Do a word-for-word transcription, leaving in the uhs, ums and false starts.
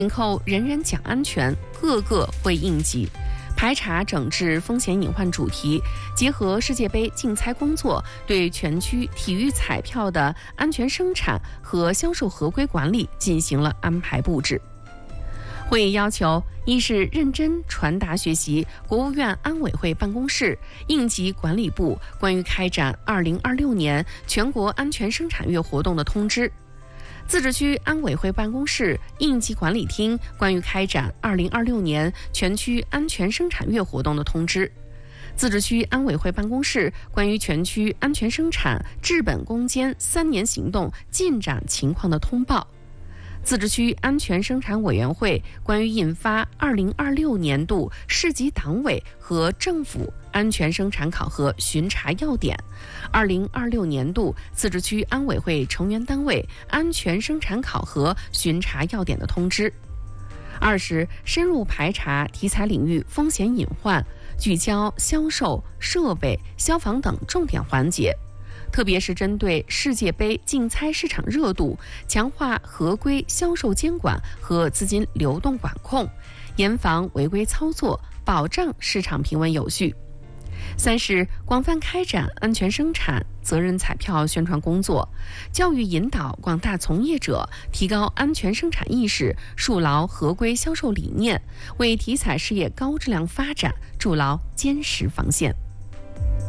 紧扣人人讲安全，个个会应急。排查整治风险隐患主题，结合世界杯竞猜工作，对全区体育彩票的安全生产和销售合规管理进行了安排布置。会议要求，一是认真传达学习国务院安委会办公室、应急管理部关于开展二零二六年全国安全生产月活动的通知，自治区安委会办公室、应急管理厅关于开展二零二六年全区安全生产月活动的通知，自治区安委会办公室关于全区安全生产治本攻坚三年行动进展情况的通报，自治区安全生产委员会关于印发二零二六年度市级党委和政府安全生产考核巡查要点，二零二六年度自治区安委会成员单位安全生产考核巡查要点的通知。二是深入排查题材领域风险隐患，聚焦销售、设备、消防等重点环节，特别是针对世界杯竞猜市场热度，强化合规销售监管和资金流动管控，严防违规操作，保障市场平稳有序。三是广泛开展安全生产、责任彩票宣传工作，教育引导广大从业者提高安全生产意识，树牢合规销售理念，为体彩事业高质量发展筑牢坚实防线。